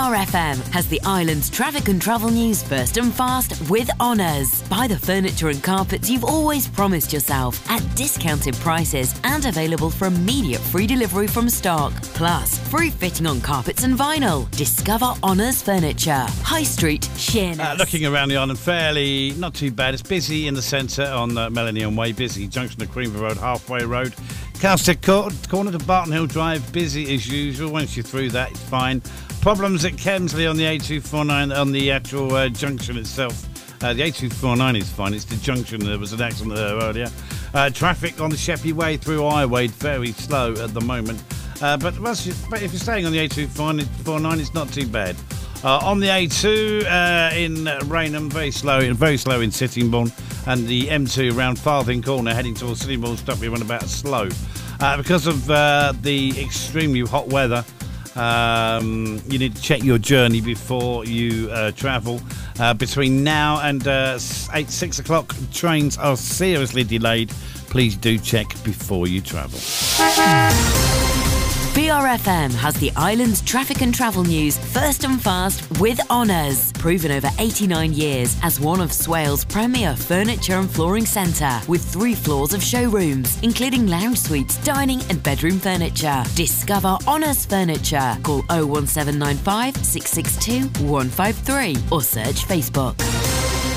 BRFM has the island's traffic and travel news first and fast with Honours. Buy the furniture and carpets you've always promised yourself at discounted prices and available for immediate free delivery from stock. Plus, free fitting on carpets and vinyl. Discover Honours Furniture. High Street, Sheerness. Looking around the island, fairly not too bad. It's busy in the centre on Melanie Way, busy junction of Queenville Road, Halfway Road. Cowstead corner to Barton Hill Drive, busy as usual. Once you're through that, it's fine. Problems at Kemsley on the A249 on the actual junction itself. The A249 is fine. It's the junction. There was an accident there earlier. Traffic on the Sheppey Way through Iwade, very slow at the moment. But if you're staying on the A249, it's not too bad. On the A2 in Rainham, very slow in Sittingbourne, and the M2 around Farthing Corner heading towards Sittingbourne stopping about slow. Because of the extremely hot weather, you need to check your journey before you travel. Between now and 6 o'clock, trains are seriously delayed. Please do check before you travel. BRFM has the island's traffic and travel news first and fast with Honours. Proven over 89 years as one of Swales' premier furniture and flooring centre, with 3 floors of showrooms, including lounge suites, dining and bedroom furniture. Discover Honours Furniture. Call 01795 662 153 or search Facebook.